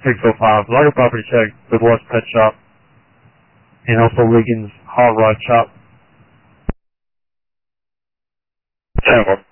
605, log a property check with West Pet Shop and also Wiggins Hog Rod Shop. 10-4.